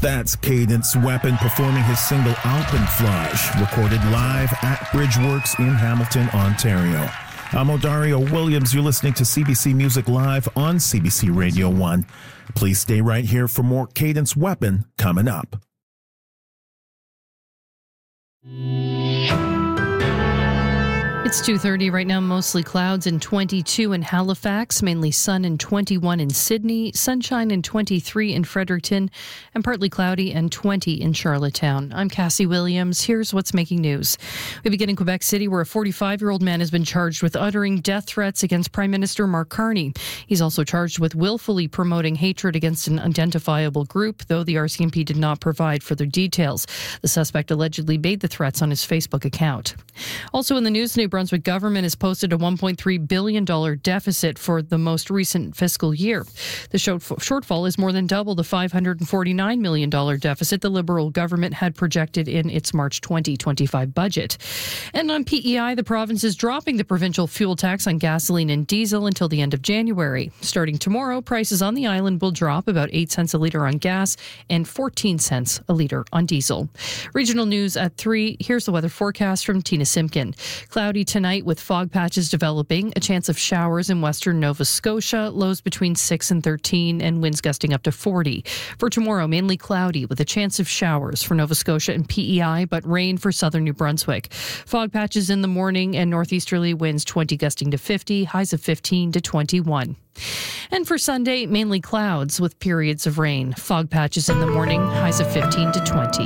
That's Cadence Weapon performing his single Alpenflage, recorded live at Bridgeworks in Hamilton, Ontario. I'm Odario Williams. You're listening to CBC Music Live on CBC Radio 1. Please stay right here for more Cadence Weapon coming up. It's 2:30 right now, mostly clouds and 22 in Halifax, mainly sun and 21 in Sydney, sunshine and 23 in Fredericton, and partly cloudy and 20 in Charlottetown. I'm Cassie Williams. Here's what's making news. We begin in Quebec City, where a 45-year-old man has been charged with uttering death threats against Prime Minister Mark Carney. He's also charged with willfully promoting hatred against an identifiable group, though the RCMP did not provide further details. The suspect allegedly made the threats on his Facebook account. Also in the news, New Brunswick government has posted a $1.3 billion deficit for the most recent fiscal year. The shortfall is more than double the $549 million deficit the Liberal government had projected in its March 2025 budget. And on PEI, the province is dropping the provincial fuel tax on gasoline and diesel until the end of January. Starting tomorrow, prices on the island will drop about 8 cents a litre on gas and 14 cents a litre on diesel. Regional news at 3. Here's the weather forecast from Tina Simpkin. Cloudy tonight with fog patches developing, a chance of showers in western Nova Scotia, lows between 6 and 13 and winds gusting up to 40. For tomorrow, mainly cloudy with a chance of showers for Nova Scotia and PEI, but rain for southern New Brunswick. Fog patches in the morning and northeasterly winds 20 gusting to 50, highs of 15 to 21. And for Sunday, mainly clouds with periods of rain. Fog patches in the morning, highs of 15 to 20.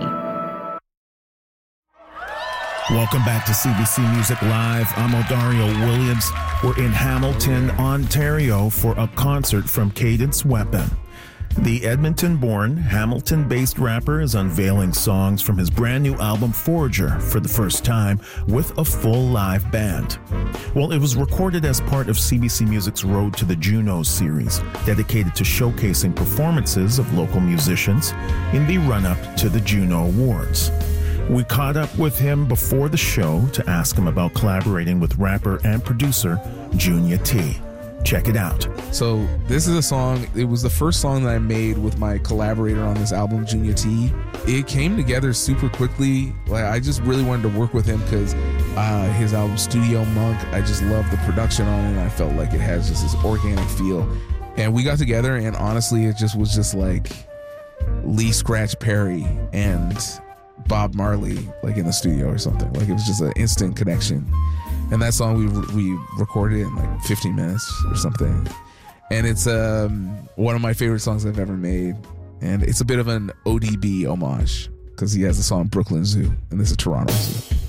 Welcome back to CBC Music Live. I'm Odario Williams. We're in Hamilton, Ontario for a concert from Cadence Weapon. The Edmonton-born, Hamilton-based rapper is unveiling songs from his brand new album Forager for the first time with a full live band. Well, it was recorded as part of CBC Music's Road to the Junos series, dedicated to showcasing performances of local musicians in the run-up to the Juno Awards. We caught up with him before the show to ask him about collaborating with rapper and producer Junya T. Check it out. So this is a song, it was the first song that I made with my collaborator on this album, Junya T. It came together super quickly. Like, I just really wanted to work with him because his album Studio Monk, I just love the production on it, and I felt like it has just this organic feel. And we got together, and honestly, it just was just like Lee Scratch Perry and Bob Marley, like in the studio or something. Like, it was just an instant connection. And that song we recorded in like 15 minutes or something. And it's one of my favorite songs I've ever made. And it's a bit of an ODB homage because he has the song Brooklyn Zoo, and this is Toronto Zoo.